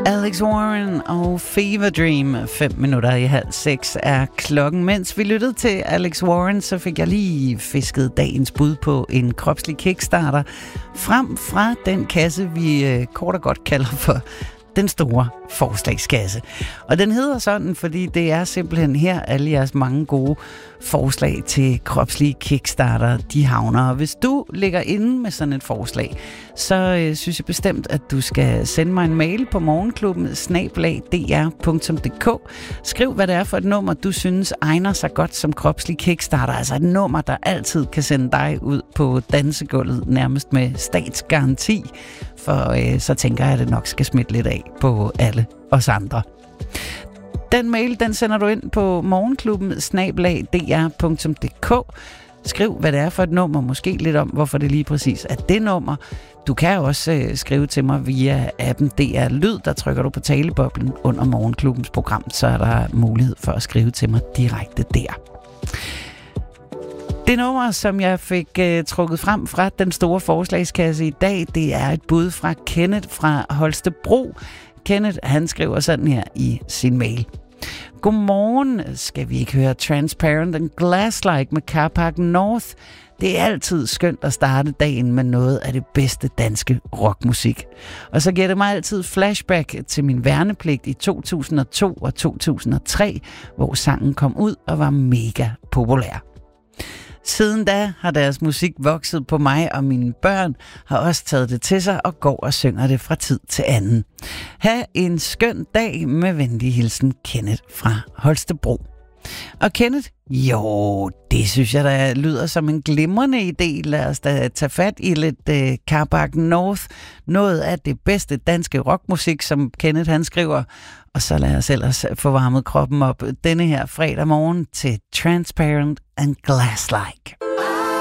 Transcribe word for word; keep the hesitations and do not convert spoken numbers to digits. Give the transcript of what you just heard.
Alex Warren og Fever Dream. Fem minutter i halv seks er klokken. Mens vi lyttede til Alex Warren, så fik jeg lige fisket dagens bud på en kropslig kickstarter frem fra den kasse, vi øh, kort og godt kalder for den store forslagskasse. Og den hedder sådan, fordi det er simpelthen her alle jeres mange gode forslag til kropslige kickstarter, de havner. Og hvis du ligger inde med sådan et forslag, så øh, synes jeg bestemt, at du skal sende mig en mail på morgenklubben snabel-a d r punktum d k. Skriv, hvad det er for et nummer, du synes egner sig godt som kropslig kickstarter. Altså et nummer, der altid kan sende dig ud på dansegulvet, nærmest med statsgaranti. For øh, så tænker jeg, at det nok skal smitte lidt af på alle os andre. Den mail, den sender du ind på morgenklubben snabel-a d r punktum d k. Skriv, hvad det er for et nummer, måske lidt om, hvorfor det lige præcis er det nummer. Du kan også øh, skrive til mig via appen D R Lyd, der trykker du på taleboblen under morgenklubbens program, så er der mulighed for at skrive til mig direkte der. Det nummer, som jeg fik øh, trukket frem fra den store forslagskasse i dag, det er et bud fra Kenneth fra Holstebro. Kenneth, han skriver sådan her i sin mail. Godmorgen. Skal vi ikke høre Transparent and Glass-like med Carpark North? Det er altid skønt at starte dagen med noget af det bedste danske rockmusik. Og så giver det mig altid flashback til min værnepligt i to tusind og to og to tusind og tre, hvor sangen kom ud og var mega populær. Siden da har deres musik vokset på mig, og mine børn har også taget det til sig og går og synger det fra tid til anden. Ha' en skøn dag med venlig hilsen, Kenneth fra Holstebro. Og Kenneth, jo, det synes jeg, der lyder som en glimrende idé. Lad os da tage fat i lidt uh, Carpark North. Noget af det bedste danske rockmusik, som Kenneth han skriver. Og så lad os ellers få varmet kroppen op denne her fredag morgen til Transparent and Glass-like.